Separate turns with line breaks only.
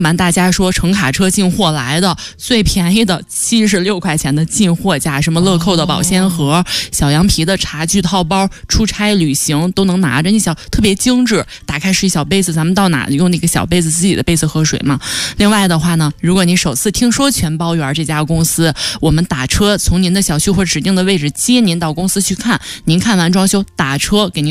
瞒大家说，乘卡车进货来的最便宜的76块钱的进货价，什么乐扣的保鲜盒、小羊皮的茶具套包，出差旅行都能拿着。你想，特别精致，打开是一小杯子，咱们到哪用那个小杯子自己的杯子喝水嘛。另外的话呢，如果你首次听说全包园这家公司，我们打车从您的小区或指定的位置接您到公司去看，您看完装修打车给您